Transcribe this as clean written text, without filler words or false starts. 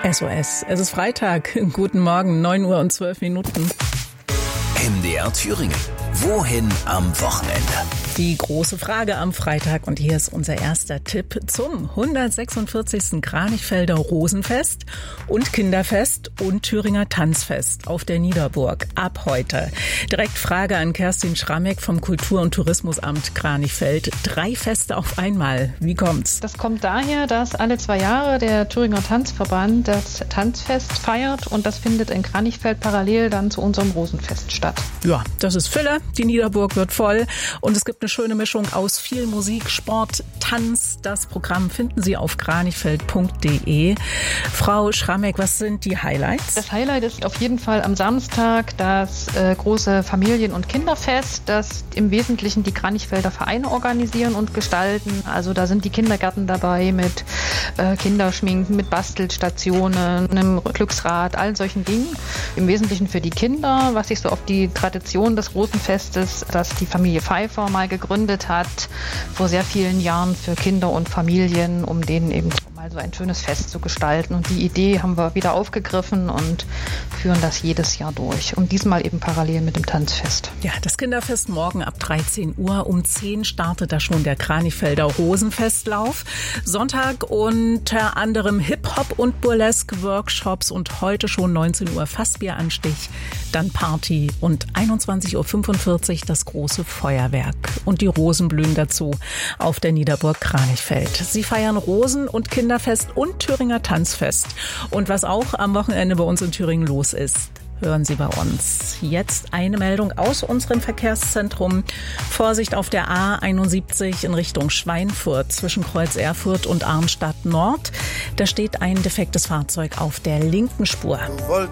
SOS. Es ist Freitag. Guten Morgen, 9 Uhr und 12 Minuten. MDR Thüringen. Wohin am Wochenende? Die große Frage am Freitag und hier ist unser erster Tipp zum 146. Kranichfelder Rosenfest und Kinderfest und Thüringer Tanzfest auf der Niederburg ab heute. Direkt Frage an Kerstin Schrammeck vom Kultur- und Tourismusamt Kranichfeld. 3 Feste auf einmal. Wie kommt's? Das kommt daher, dass alle 2 Jahre der Thüringer Tanzverband das Tanzfest feiert und das findet in Kranichfeld parallel dann zu unserem Rosenfest statt. Ja, das ist Fülle. Die Niederburg wird voll und es gibt eine schöne Mischung aus viel Musik, Sport, Tanz. Das Programm finden Sie auf kranichfeld.de. Frau Schrammeck, was sind die Highlights? Das Highlight ist auf jeden Fall am Samstag das große Familien- und Kinderfest, das im Wesentlichen die Kranichfelder Vereine organisieren und gestalten. Also da sind die Kindergärten dabei mit Kinderschminken, mit Bastelstationen, einem Glücksrad, all solchen Dingen. Im Wesentlichen für die Kinder, was sich so auf die Tradition des Rosenfestes, das die Familie Pfeiffer mal gegründet hat, vor sehr vielen Jahren für Kinder und Familien, um denen eben mal so ein schönes Fest zu gestalten. Und die Idee haben wir wieder aufgegriffen und führen das jedes Jahr durch. Und diesmal eben parallel mit dem Tanzfest. Ja, das Kinderfest morgen ab 13 Uhr. Um 10 startet da schon der Kranichfelder Rosenfestlauf. Sonntag unter anderem Hip-Hop und Burlesque-Workshops und heute schon 19 Uhr Fassbieranstich, dann Party und 21.45 Uhr das große Feuerwerk. Und die Rosen blühen dazu auf der Niederburg Kranichfeld. Sie feiern Rosen- und Kinderfest und Thüringer Tanzfest. Und was auch am Wochenende bei uns in Thüringen los ist, hören Sie bei uns. Jetzt eine Meldung aus unserem Verkehrszentrum. Vorsicht auf der A71 in Richtung Schweinfurt zwischen Kreuz Erfurt und Arnstadt Nord. Da steht ein defektes Fahrzeug auf der linken Spur. Du wolltest